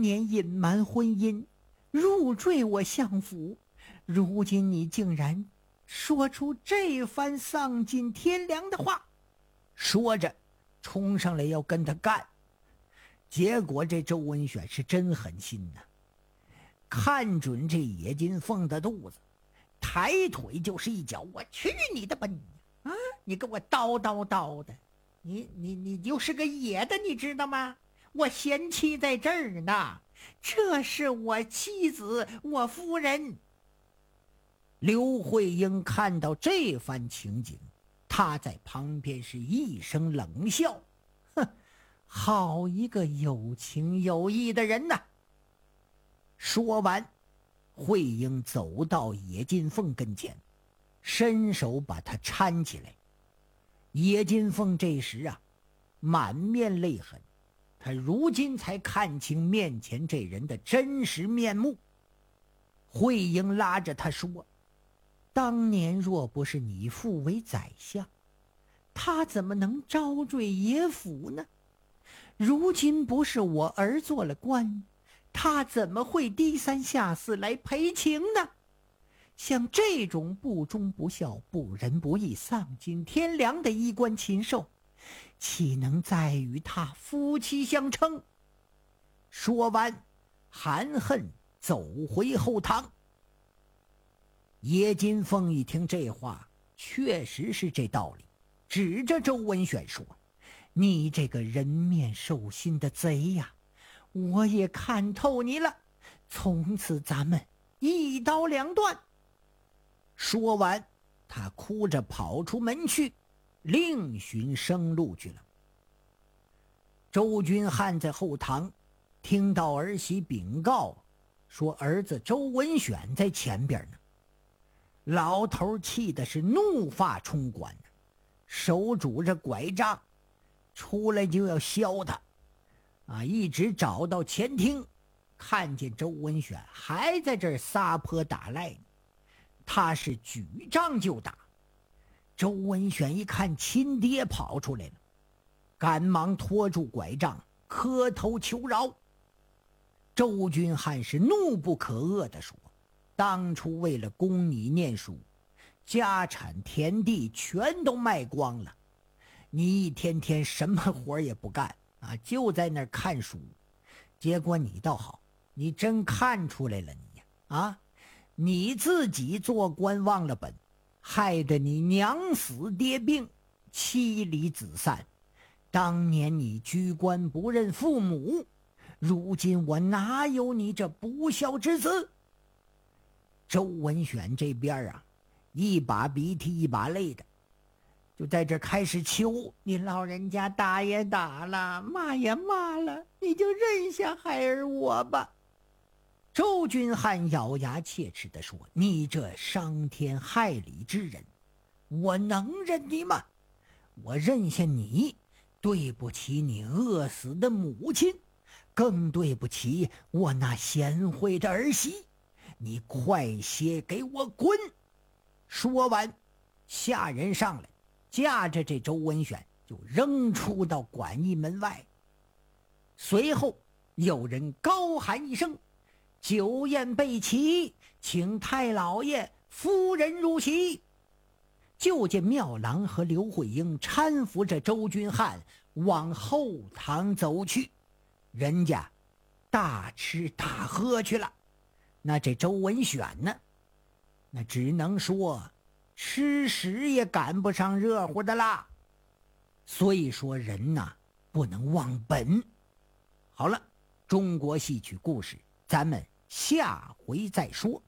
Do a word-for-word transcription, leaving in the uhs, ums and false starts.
年隐瞒婚姻，入赘我相府，如今你竟然说出这番丧尽天良的话。说着冲上来要跟他干，结果这周文选是真狠心呐、啊，看准这野金凤的肚子，抬腿就是一脚，我去你的吧你啊！你给我叨叨叨的，你你你就是个野的，你知道吗？我嫌弃在这儿呢，这是我妻子，我夫人。刘慧英看到这番情景，她在旁边是一声冷笑，哼，好一个有情有义的人呐！说完，慧英走到野金凤跟前，伸手把她搀起来。野金凤这时啊，满面泪痕，他如今才看清面前这人的真实面目。慧英拉着他说：当年若不是你父为宰相，他怎么能招赘野府呢？如今不是我儿做了官，他怎么会低三下四来赔情呢？像这种不忠不孝、不仁不义、丧尽天良的衣冠禽兽，岂能再与他夫妻相称？说完，含恨走回后堂。叶金凤一听这话，确实是这道理，指着周文选说：你这个人面兽心的贼呀，我也看透你了，从此咱们一刀两断。说完，他哭着跑出门去，另寻生路去了。周君汉在后堂听到儿媳禀告说儿子周文选在前边呢，老头气的是怒发冲冠，手拄着拐杖出来就要削他啊！一直找到前厅，看见周文选还在这儿撒泼打赖呢，他是举杖就打。周文选一看亲爹跑出来了，赶忙拖住拐杖磕头求饶。周君汉是怒不可遏地说：当初为了供你念书，家产田地全都卖光了，你一天天什么活也不干啊，就在那儿看书。结果你倒好，你真看出来了你呀啊！你自己做官忘了本，害得你娘死爹病，妻离子散。当年你居官不认父母，如今我哪有你这不孝之子？周文选这边啊，一把鼻涕一把泪的，就在这开始求你老人家，打也打了，骂也骂了，你就认下孩儿我吧。周君汉咬牙切齿地说：你这伤天害理之人，我能认你吗？我认下你，对不起你饿死的母亲，更对不起我那贤惠的儿媳，你快些给我滚！说完，下人上来架着这周文选就扔出到馆驿门外。随后有人高喊一声：酒宴备齐，请太老爷夫人入席。就见妙郎和刘慧英搀扶着周君汉往后堂走去，人家大吃大喝去了。那这周文选呢，那只能说吃屎也赶不上热乎的啦。所以说人呐，不能忘本。好了，中国戏曲故事咱们下回再说。